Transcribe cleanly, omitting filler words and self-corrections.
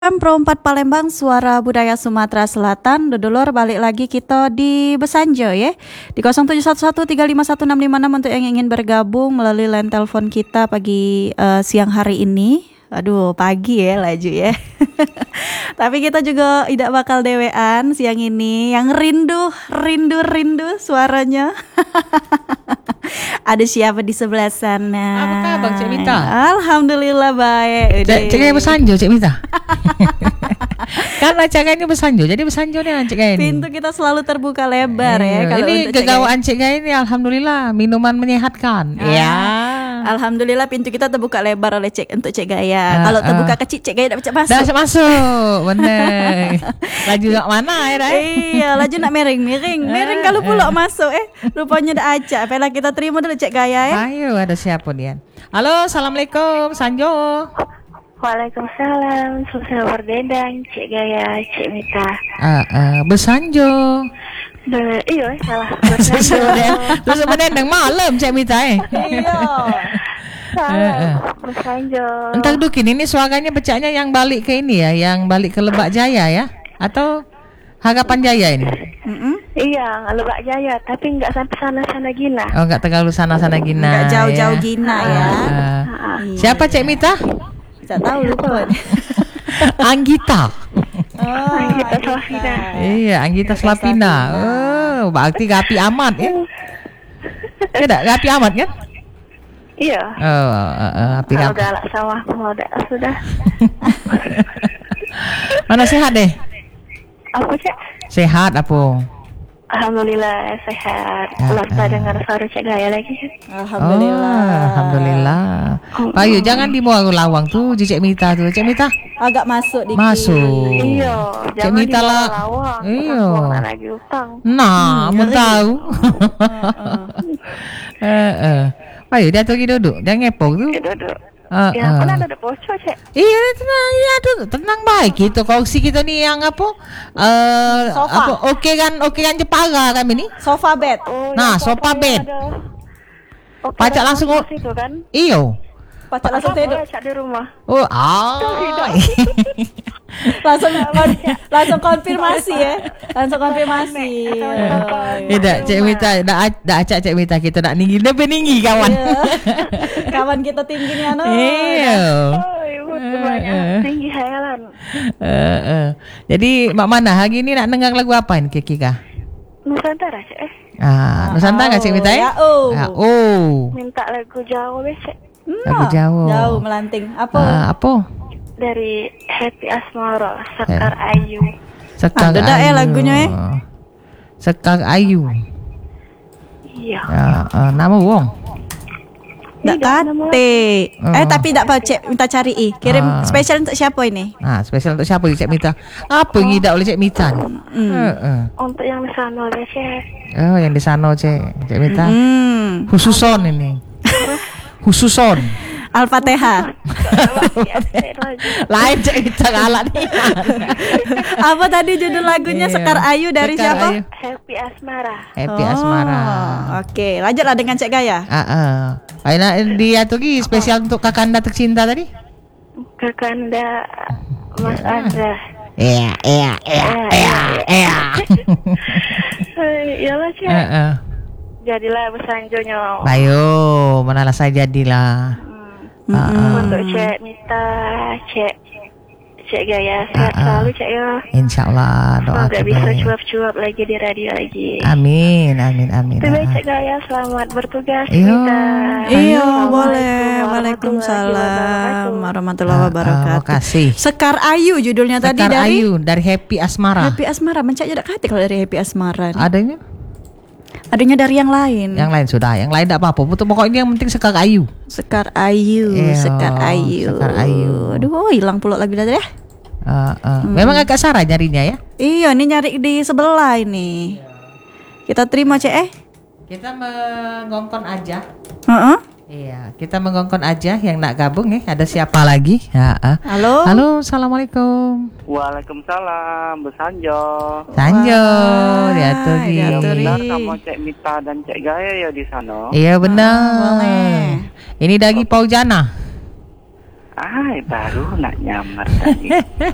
Pro 4 Palembang, Suara Budaya Sumatera Selatan. Dodolor, balik lagi kita di Besanjo ya. Di 0711351656 untuk yang ingin bergabung melalui line telepon kita pagi siang hari ini. Aduh, pagi ya laju ya. Tapi kita juga tidak bakal dewean siang ini. Yang rindu suaranya. Ada siapa di sebelah sana? Apa kabar Cik Mita? Alhamdulillah baik. Cik Besanjo Cik Mita. Kan acara ini Besanjo, jadi Besanjo nih Cik Gaya ini. Pintu kita selalu terbuka lebar ya. Kalau ini gegawaan Cik Gaya ini alhamdulillah minuman menyehatkan. Ya. Alhamdulillah pintu kita terbuka lebar oleh untuk Cik Gaya. Kalau terbuka kecil Cik Gaya tak bisa masuk. Dah masuk. Bener. Laju nak mana ya dah? Iya, laju nak miring kalau pula masuk rupanya dah acak. Pela kita terima dulu Cik Gaya ya. Ayo, ada siapa dia? Halo, assalamualaikum Sanjo. Waalaikumsalam, susah berdendang, Cik Gaya, Cik Mita. Besanjo. Iya, salah. Terus berdendang malam Cik Mita Iya. Salah, Besanjo. Entah dukin ini suaranya becaknya yang balik ke ini ya, yang balik ke Lebak Jaya ya, atau Harapan Jaya ini? Iya, Lebak Jaya, tapi nggak sampai sana-sana Gina. Oh, nggak terlalu sana-sana Gina. Nggak jauh-jauh ya. Gina ya. Siapa Cik Mita? Tak tahu lupa. Anggita. Anggita Slavina. Iya, Anggita Slavina. Oh, berarti rapi amat ya? Tidak rapi amat kan? Iya. Rapi Kalau rapi. udah lah sama, kalau udah sudah. Mana sehat deh? Apa Cik? Sehat apa? Alhamdulillah sehat. Lerta dengar suara Cik Gaya lagi. Alhamdulillah. Bayu, jangan dibawa ke lawang tuh Cik Mita tuh. Cik Mita Agak masuk dikit. masuk. Iya, Cik Mita lah. Iya. Lagi utang. Nah, mau tahu. Bayu, dia pergi duduk. Dia ngepok tuh. Duduk. Ya, pernah ada bocor Cik. Iya, tenang, iya tuh, tenang baik gitu. Kongsi kita nih yang apa? Sofa. Apa? Oke kan Jepara kami nih. Sofa bed. Oh, Nah, yang sofa bed. Pacak langsung itu kan? Iyo. Pacak langsung tidur. Pacak di rumah. Oh, langsung konfirmasi ya. Langsung konfirmasi. Tidak, Cik Mita, dah acak Cik Mita kita nak tinggi lebih tinggi kawan. Kawan kita tinggi nih anu. Iya. Oh, ibu banyak tinggi hayalan. Jadi mak mana hari ini nak dengar lagu apa ini Kika? Nusantara Cik. Nusantara Cik Mita ya? Minta lagu Jawa Cik. Lagu Jawa. Jauh melanting. Apa? Apa? Dari Happy Asmara, Sekar Ayu. Sekar Ayu. lagunya Sekar Ayu. Iya. Nama wong. Tak kate. Tapi tak apa Cik Mita cari kirim spesial untuk siapa ini? Spesial untuk siapa Cik Mita? Apa yang tidak oleh Cik Mita? Untuk yang di sana Cik. Oh, yang di sana Cik Mita. Khususon ini. Khususon. Al-Fatihah. Lain Cik Mita galak nih. Apa tadi judul lagunya? Sekar Ayu dari Sekar siapa? Ayu. Happy Asmara. Happy Asmara. Oke, lanjutlah dengan Cik Gaya. Aina dia tuh spesial untuk Kakanda tercinta tadi. Kakanda Mas Andra. Iya. Iyalah Cik. Jadilah Besanjonya. Bayo, manalah saya jadilah. Untuk Cik Mita, Cik Gaya sehat selalu Cik ya. Insyaallah doa semoga bisa cuap-cuap lagi di radio lagi. Amin. Terima Cik Gaya, selamat bertugas Iya. Mita. Iya, boleh. Waalaikumsalam warahmatullahi wabarakatuh. Makasih. Sekar Ayu judulnya tadi Sekar dari Ayu dari Happy Asmara. Happy Asmara. Mencak jedak hati kalau dari Happy Asmara. Adanya dari yang lain. Yang lain sudah, yang lain tidak apa-apa. Pokoknya yang penting Sekar Ayu. Sekar Ayu. Sekar Ayu. Aduh, hilang pula lagi tadi ya. Memang agak sarah nyarinya ya. Iya, ini nyari di sebelah ini. Kita terima Cik. Kita mengongkon aja. Iya, kita mengongkon aja yang nak gabung ya. Ada siapa lagi? Halo. Halo, assalamualaikum. Waalaikumsalam, Besanjo. Sanjo, dia tuh Benar sama Cik Mita dan Cik Gaya ya di sana. Iya benar. Ini dari Paujana. Baru nak nyamar tadi.